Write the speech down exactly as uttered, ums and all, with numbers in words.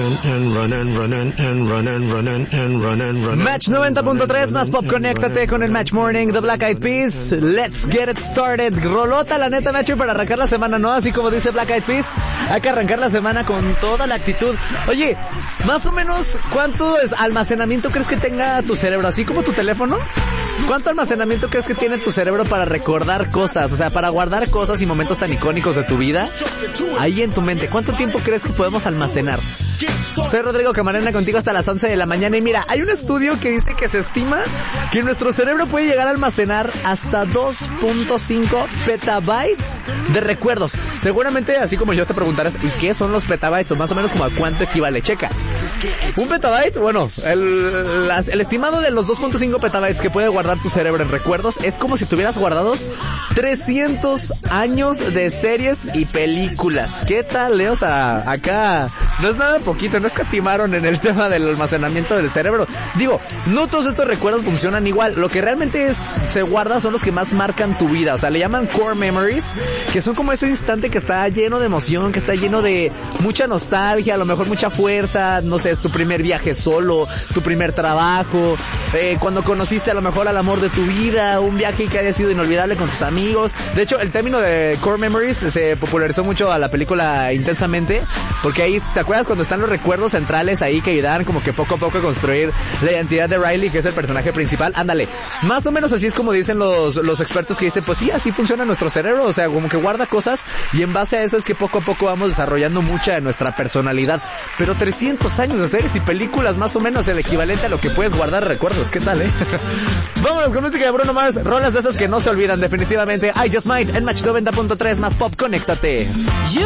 Match noventa punto tres más pop, conéctate con el Match Morning, The Black Eyed Peas. Let's get it started. Rolota, la neta, Nacho, para arrancar la semana, ¿no? Así como dice Black Eyed Peas, hay que arrancar la semana con toda la actitud. Oye, más o menos, ¿cuánto es almacenamiento crees que tenga tu cerebro? Así como tu teléfono. ¿Cuánto almacenamiento crees que tiene tu cerebro para recordar cosas? O sea, para guardar cosas y momentos tan icónicos de tu vida ahí en tu mente. ¿Cuánto tiempo crees que podemos almacenar? Soy Rodrigo Camarena, contigo hasta las once de la mañana. Y mira, hay un estudio que dice que se estima que nuestro cerebro puede llegar a almacenar hasta dos punto cinco petabytes de recuerdos. Seguramente, así como yo te preguntarás, ¿y qué son los petabytes? O más o menos como a cuánto equivale. Checa. Un petabyte, bueno, el, la, el estimado de los dos punto cinco petabytes que puede guardar tu cerebro en recuerdos es como si tuvieras guardados trescientos años de series y películas. ¿Qué tal, eh? O sea, acá no es nada poquito, no escatimaron en el tema del almacenamiento del cerebro. Digo, no todos estos recuerdos funcionan igual. Lo que realmente es, se guarda son los que más marcan tu vida. O sea, le llaman core memories, que son como ese instante que está lleno de emoción, que está lleno de mucha nostalgia, a lo mejor mucha fuerza. No sé, es tu primer viaje solo, tu primer trabajo, eh, cuando conociste a lo mejor al amor de tu vida, un viaje que haya sido inolvidable con tus amigos. De hecho, el término de core memories se popularizó mucho a la película Intensamente, porque ahí, ¿te acuerdas cuando están los recuerdos centrales ahí que ayudan como que poco a poco a construir la identidad de Riley, que es el personaje principal? Ándale, más o menos así es como dicen los, los expertos, que dicen, pues sí, así funciona nuestro cerebro. O sea, como que guarda cosas y en base a eso es que poco a poco vamos desarrollando mucha de nuestra personalidad. Pero trescientos años de series y películas, más o menos el equivalente a lo que puedes guardar recuerdos. ¿Qué tal, eh? Vámonos con música de Bruno Mars, rolas de esas que no se olvidan definitivamente. I Just Might en Match noventa punto tres más pop, conéctate. You